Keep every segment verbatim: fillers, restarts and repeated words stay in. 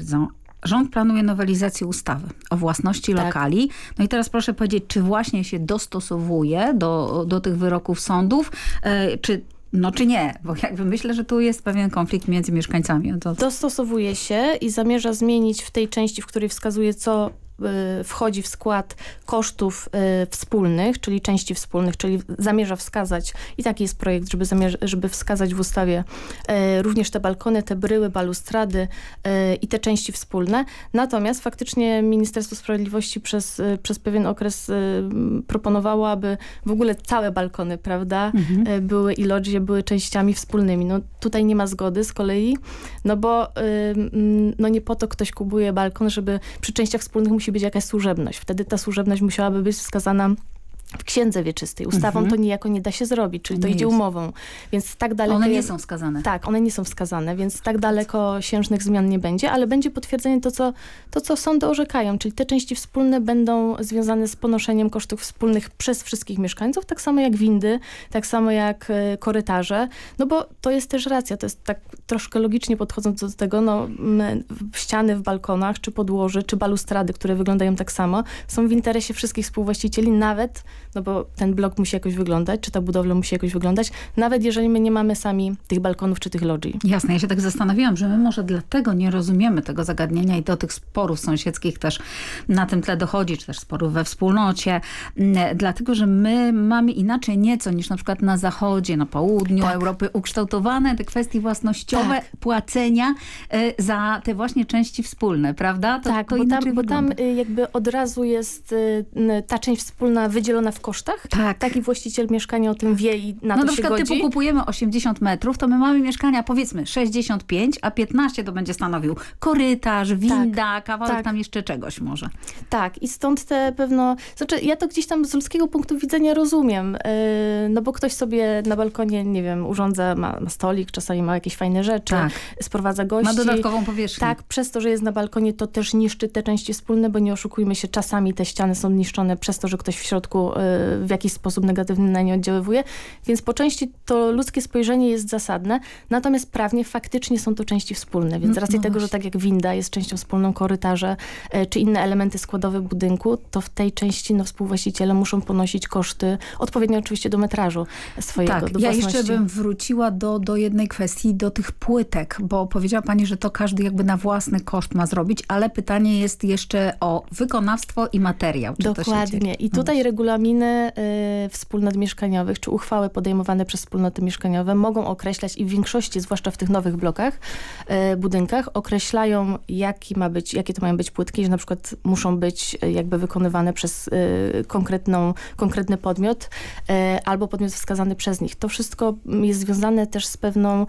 bardzo. Rząd planuje nowelizację ustawy o własności Tak. lokali. No i teraz proszę powiedzieć, czy właśnie się dostosowuje do, do tych wyroków sądów, e, czy no czy nie? Bo jakby myślę, że tu jest pewien konflikt między mieszkańcami. No to... Dostosowuje się i zamierza zmienić w tej części, w której wskazuje, co y, wchodzi w skład kosztów y, wspólnych, czyli części wspólnych, czyli zamierza wskazać, i taki jest projekt, żeby, zamierza, żeby wskazać w ustawie y, również te balkony, te bryły, balustrady y, i te części wspólne. Natomiast faktycznie Ministerstwo Sprawiedliwości przez, y, przez pewien okres y, proponowało, aby w ogóle całe balkony, prawda, Mhm. y, były i lodgie były częściami wspólnymi. No tutaj nie ma zgody z kolei, no bo y, mm, no nie po to ktoś kupuje balkon, żeby przy częściach wspólnych musi być jakaś służebność. Wtedy ta służebność musiałaby być wskazana w księdze wieczystej. Ustawą Mhm. to niejako nie da się zrobić, czyli to Nie idzie jest. umową. Więc tak daleko... One nie jest- są wskazane. Tak, one nie są wskazane, więc tak dalekosiężnych zmian nie będzie, ale będzie potwierdzenie to co, to, co sądy orzekają, czyli te części wspólne będą związane z ponoszeniem kosztów wspólnych przez wszystkich mieszkańców, tak samo jak windy, tak samo jak e, korytarze, no bo to jest też racja, to jest tak troszkę logicznie podchodząc do tego, no m, ściany w balkonach, czy podłoże, czy balustrady, które wyglądają tak samo, są w interesie wszystkich współwłaścicieli, nawet, no bo ten blok musi jakoś wyglądać, czy ta budowla musi jakoś wyglądać, nawet jeżeli my nie mamy sami tych balkonów, czy tych lodzi. Jasne, ja się tak zastanawiałam, że my może dlatego nie rozumiemy tego zagadnienia i do tych sporów sąsiedzkich też na tym tle dochodzi, czy też sporów we wspólnocie, m, dlatego, że my mamy inaczej nieco niż na przykład na zachodzie, na południu Tak. Europy ukształtowane te kwestie własnościowe, Tak. płacenia e, za te właśnie części wspólne, prawda? To, Tak, to bo, inaczej tam, bo tam wygląda. y, jakby od razu jest y, n- ta część wspólna wydzielona w kosztach. Tak. Taki właściciel mieszkania o tym wie i na No to na się przykład godzi. typu kupujemy osiemdziesiąt metrów, to my mamy mieszkania powiedzmy sześćdziesiąt pięć, a piętnaście to będzie stanowił korytarz, winda, kawałek tak. tam jeszcze czegoś może. Tak, i stąd te pewno... Znaczy, ja to gdzieś tam z ludzkiego punktu widzenia rozumiem, yy, no bo ktoś sobie na balkonie, nie wiem, urządza, ma, ma stolik, czasami ma jakieś fajne rzeczy, Tak. sprowadza gości. Ma dodatkową powierzchnię. Tak, przez to, że jest na balkonie, to też niszczy te części wspólne, bo nie oszukujmy się, czasami te ściany są niszczone przez to, że ktoś w środku y, w jakiś sposób negatywny na nie oddziaływuje. Więc po części to ludzkie spojrzenie jest zasadne, natomiast prawnie faktycznie są to części wspólne. Więc z No, racji no tego, właśnie. że tak jak winda jest częścią wspólną, korytarze y, czy inne elementy składowe budynku, to w tej części no, współwłaściciele muszą ponosić koszty, odpowiednio oczywiście do metrażu swojego, Tak, do ja własności. jeszcze bym wróciła do, do jednej kwestii, do tych płytek, bo powiedziała pani, że to każdy jakby na własny koszt ma zrobić, ale pytanie jest jeszcze o wykonawstwo i materiał. Czy To się Dokładnie. dzieje? I tutaj regulaminy y, wspólnot mieszkaniowych, czy uchwały podejmowane przez wspólnoty mieszkaniowe mogą określać i w większości, zwłaszcza w tych nowych blokach, y, budynkach, określają, jaki ma być, jakie to mają być płytki, że na przykład muszą być y, jakby wykonywane przez y, konkretną, konkretny podmiot y, albo podmiot wskazany przez nich. To wszystko jest związane też z pewną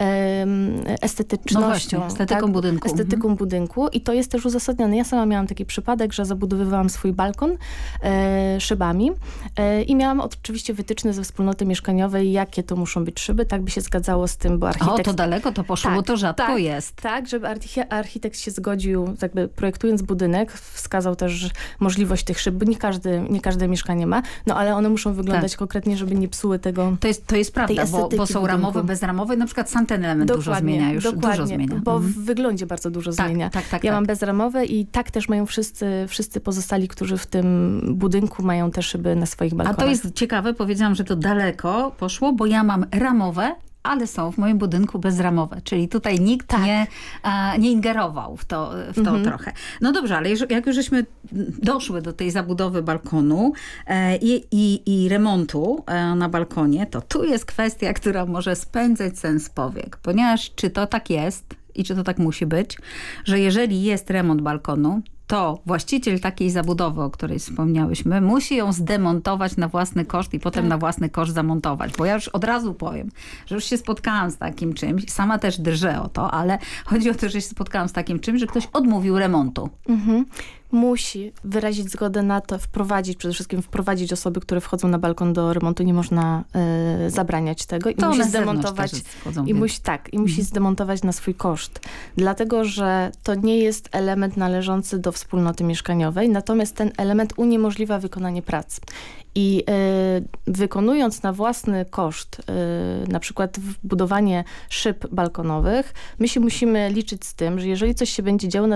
y, estetycznością. No właśnie, estetyką budynku. Estetyką budynku i to jest też uzasadnione. Ja sama miałam taki przypadek, że zabudowywałam swój balkon e, szybami e, i miałam oczywiście wytyczne ze wspólnoty mieszkaniowej, jakie to muszą być szyby, tak by się zgadzało z tym, bo architekt... O, to daleko to poszło, Tak, bo to rzadko tak, jest. Tak, żeby archi- architekt się zgodził, jakby projektując budynek, wskazał też możliwość tych szyb, bo nie, każdy, nie każde mieszkanie ma, no ale one muszą wyglądać Tak. konkretnie, żeby nie psuły tego... To jest, to jest prawda, bo, estetyki bo są budynku. ramowe, bezramowe, na przykład sam ten element dużo zmienia już. Dokładnie, Dużo zmienia. bo Mhm. w wyglądzie bardzo dużo Tak, zmienia. tak, tak, ja tak. mam bezramowe i tak też mają wszyscy, wszyscy pozostali, którzy w tym budynku mają te szyby na swoich A balkonach. to jest ciekawe, powiedziałam, że to daleko poszło, bo ja mam ramowe, ale są w moim budynku bezramowe, czyli tutaj nikt Tak. nie, a, nie ingerował w to, w to Mhm. trochę. No dobrze, ale jeż- jak już żeśmy doszły do tej zabudowy balkonu e, i, i, i remontu e, na balkonie, to tu jest kwestia, która może spędzać sens powiek, ponieważ czy to tak jest i czy to tak musi być, że jeżeli jest remont balkonu, to właściciel takiej zabudowy, o której wspomniałyśmy, musi ją zdemontować na własny koszt i potem Tak. na własny koszt zamontować. Bo ja już od razu powiem, że już się spotkałam z takim czymś, sama też drżę o to, ale chodzi o to, że się spotkałam z takim czymś, że ktoś odmówił remontu. Mhm. Musi wyrazić zgodę na to, wprowadzić, przede wszystkim wprowadzić osoby, które wchodzą na balkon do remontu. Nie można y, zabraniać tego. I To musi na zewnątrz zdemontować. też wchodzą, I więc- musi, tak, i musi zdemontować na swój koszt. Dlatego, że to nie jest element należący do wspólnoty mieszkaniowej, natomiast ten element uniemożliwia wykonanie prac. I y, wykonując na własny koszt, y, na przykład budowanie szyb balkonowych, my się musimy liczyć z tym, że jeżeli coś się będzie działo na